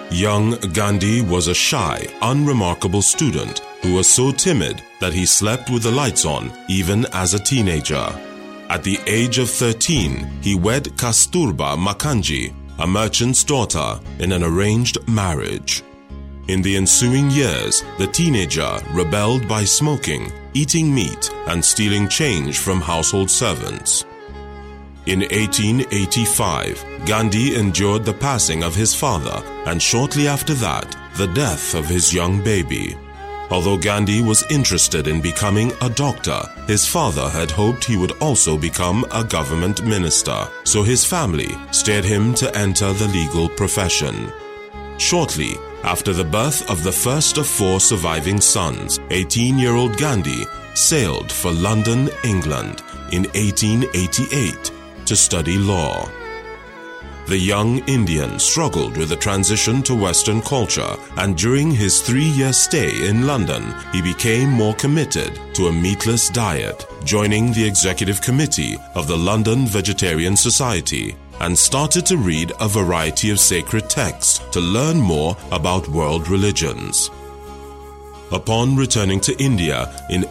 Young Gandhi was a shy, unremarkable student who was so timid that he slept with the lights on even as a teenager. At the age of 13, he wed Kasturba Makanji, a merchant's daughter, in an arranged marriage. In the ensuing years, the teenager rebelled by smoking, eating meat, and stealing change from household servants. In 1885, Gandhi endured the passing of his father and shortly after that, the death of his young baby. Although Gandhi was interested in becoming a doctor, his father had hoped he would also become a government minister, so his family steered him to enter the legal profession. Shortly after the birth of the first of 4 surviving sons, 18-year-old Gandhi sailed for London, England in 1888 to study law. The young Indian struggled with the transition to Western culture, and during his 3-year stay in London, he became more committed to a meatless diet, joining the executive committee of the London Vegetarian Society, and started to read a variety of sacred texts to learn more about world religions. Upon returning to India in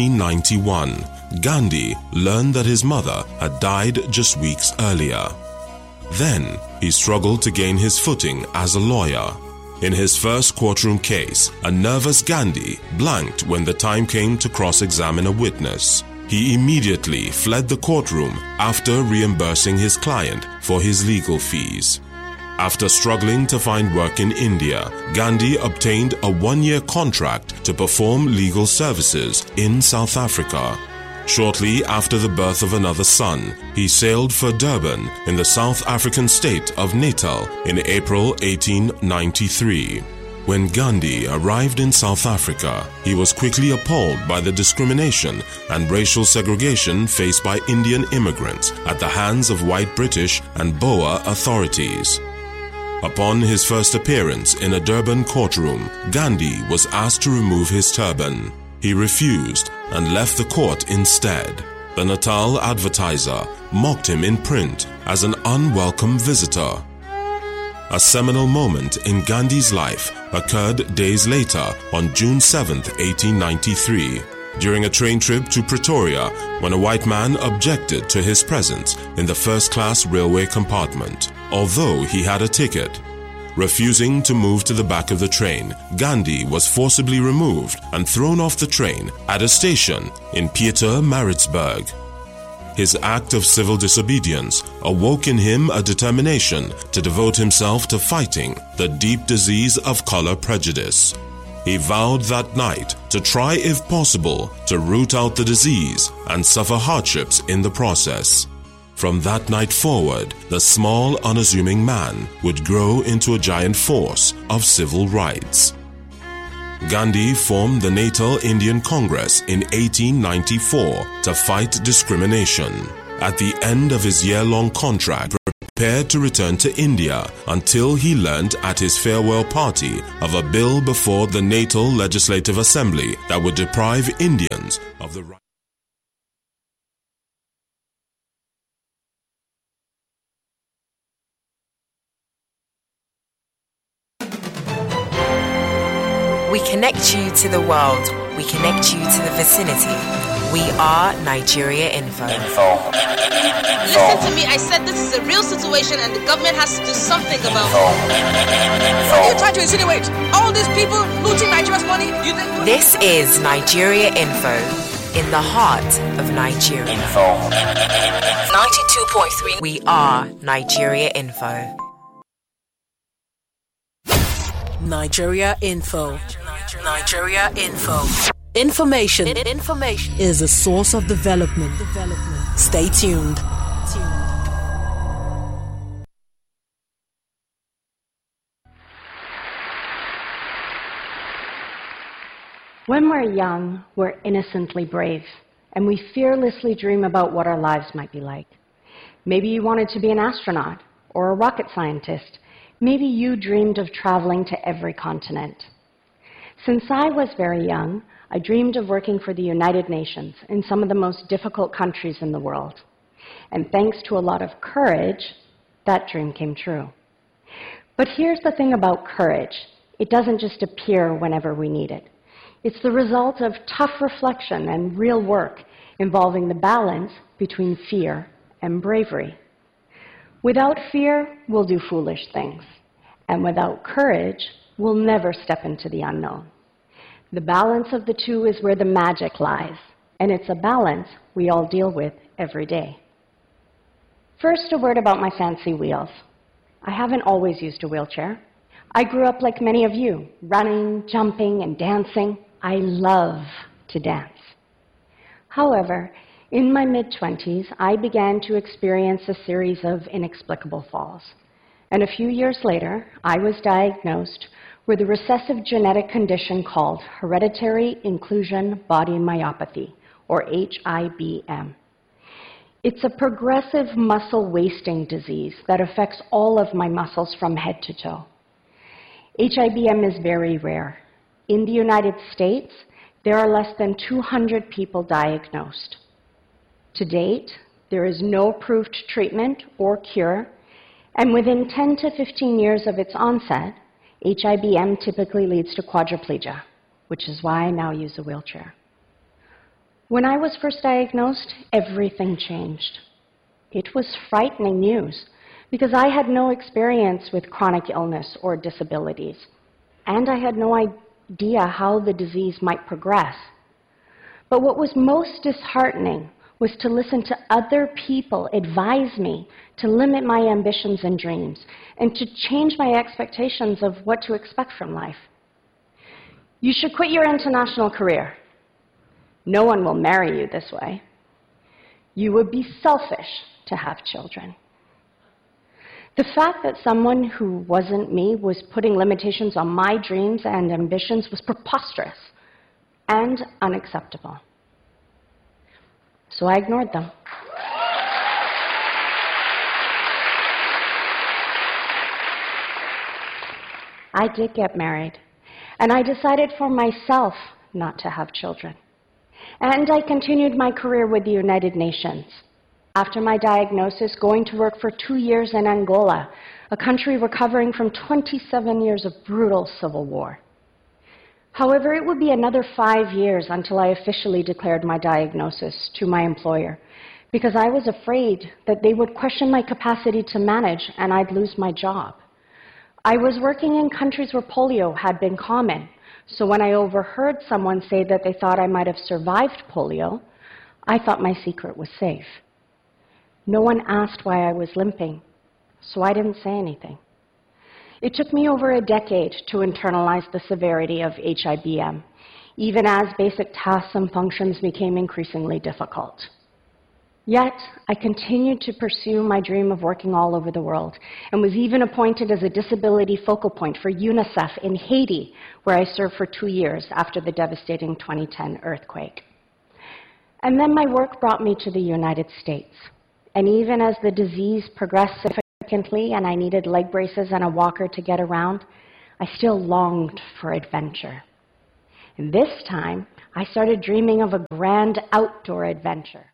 1891, Gandhi learned that his mother had died just weeks earlier. Then, he struggled to gain his footing as a lawyer. In his first courtroom case, a nervous Gandhi blanked when the time came to cross-examine a witness. He immediately fled the courtroom after reimbursing his client for his legal fees. After struggling to find work in India, Gandhi obtained a 1-year contract to perform legal services in South Africa. Shortly after the birth of another son, he sailed for Durban in the South African state of Natal in April 1893. When Gandhi arrived in South Africa, he was quickly appalled by the discrimination and racial segregation faced by Indian immigrants at the hands of white British and Boer authorities. Upon his first appearance in a Durban courtroom, Gandhi was asked to remove his turban. He refused and left the court instead. The Natal Advertiser mocked him in print as an unwelcome visitor. A seminal moment in Gandhi's life occurred days later on June 7, 1893, during a train trip to Pretoria when a white man objected to his presence in the first-class railway compartment, although he had a ticket. Refusing to move to the back of the train, Gandhi was forcibly removed and thrown off the train at a station in Pietermaritzburg. His act of civil disobedience awoke in him a determination to devote himself to fighting the deep disease of color prejudice. He vowed that night to try, if possible, to root out the disease and suffer hardships in the process. From that night forward, the small, unassuming man would grow into a giant force of civil rights. Gandhi formed the Natal Indian Congress in 1894 to fight discrimination. At the end of his year-long contract, prepared to return to India until he learned at his farewell party of a bill before the Natal Legislative Assembly that would deprive Indians of the right. We connect you to the world. We connect you to the vicinity. We are Nigeria Info. Listen to me. I said this is a real situation and the government has to do something about it. What are you trying to insinuate? All these people looting Nigeria's money? This is Nigeria Info, in the heart of Nigeria. 92.3. We are Nigeria Info. Nigeria Info. Nigeria Info. Information is a source of development. Stay tuned. When we're young, we're innocently brave, and we fearlessly dream about what our lives might be like. Maybe you wanted to be an astronaut or a rocket scientist. Maybe you dreamed of traveling to every continent. Since I was very young, I dreamed of working for the United Nations in some of the most difficult countries in the world. And thanks to a lot of courage, that dream came true. But here's the thing about courage. It doesn't just appear whenever we need it. It's the result of tough reflection and real work involving the balance between fear and bravery. Without fear, we'll do foolish things. And without courage, we'll never step into the unknown. The balance of the two is where the magic lies, and it's a balance we all deal with every day. First, a word about my fancy wheels. I haven't always used a wheelchair. I grew up like many of you, running, jumping, and dancing. I love to dance. However, in my mid-20s, I began to experience a series of inexplicable falls. And a few years later, I was diagnosed with a recessive genetic condition called hereditary inclusion body myopathy, or HIBM. It's a progressive muscle wasting disease that affects all of my muscles from head to toe. HIBM is very rare. In the United States, there are less than 200 people diagnosed. To date, there is no approved treatment or cure, and within 10 to 15 years of its onset, HIBM typically leads to quadriplegia, which is why I now use a wheelchair. When I was first diagnosed, everything changed. It was frightening news because I had no experience with chronic illness or disabilities, and I had no idea how the disease might progress. But what was most disheartening was to listen to other people advise me to limit my ambitions and dreams and to change my expectations of what to expect from life. You should quit your international career. No one will marry you this way. You would be selfish to have children. The fact that someone who wasn't me was putting limitations on my dreams and ambitions was preposterous and unacceptable. So I ignored them. I did get married, and I decided for myself not to have children. And I continued my career with the United Nations. After my diagnosis, going to work for 2 years in Angola, a country recovering from 27 years of brutal civil war. However, it would be another 5 years until I officially declared my diagnosis to my employer, because I was afraid that they would question my capacity to manage and I'd lose my job. I was working in countries where polio had been common, so when I overheard someone say that they thought I might have survived polio, I thought my secret was safe. No one asked why I was limping, so I didn't say anything. It took me over a decade to internalize the severity of HIBM, even as basic tasks and functions became increasingly difficult. Yet, I continued to pursue my dream of working all over the world, and was even appointed as a disability focal point for UNICEF in Haiti, where I served for 2 years after the devastating 2010 earthquake. And then my work brought me to the United States. And even as the disease progressed significantly and I needed leg braces and a walker to get around, I still longed for adventure. And this time, I started dreaming of a grand outdoor adventure.